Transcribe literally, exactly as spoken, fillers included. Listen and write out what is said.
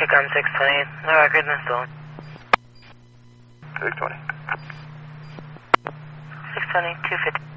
Kick on six twenty. No record, no stolen. six twenty. six twenty, two fifty.